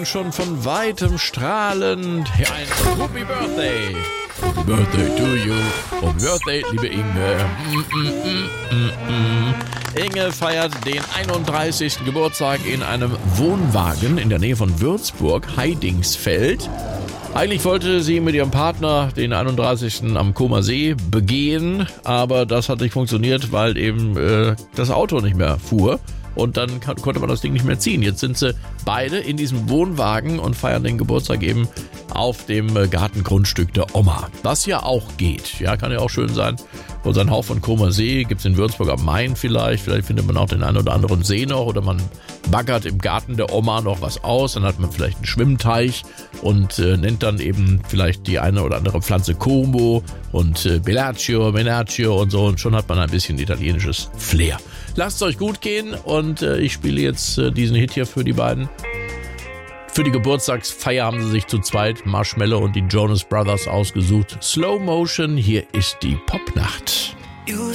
Schon von weitem strahlend. Ja, ein Happy Birthday. Happy Birthday to you. Happy Birthday, liebe Inge. Inge feiert den 31. Geburtstag in einem Wohnwagen in der Nähe von Würzburg, Heidingsfeld. Eigentlich wollte sie mit ihrem Partner den 31. am Comer See begehen, aber das hat nicht funktioniert, weil eben das Auto nicht mehr fuhr. Und dann konnte man das Ding nicht mehr ziehen. Jetzt sind sie beide in diesem Wohnwagen und feiern den Geburtstag eben auf dem Gartengrundstück der Oma. Was ja auch geht. Ja, kann ja auch schön sein. Und sein Hauch von Comer See gibt es in Würzburg am Main vielleicht. Vielleicht findet man auch den einen oder anderen See noch. Oder man baggert im Garten der Oma noch was aus. Dann hat man vielleicht einen Schwimmteich und nennt dann eben vielleicht die eine oder andere Pflanze Como und Bellaccio, Menaccio und so. Und schon hat man ein bisschen italienisches Flair. Lasst es euch gut gehen und ich spiele jetzt diesen Hit hier für die beiden. Für die Geburtstagsfeier haben sie sich zu zweit Marshmello und die Jonas Brothers ausgesucht. Slow Motion, hier ist die Popnacht.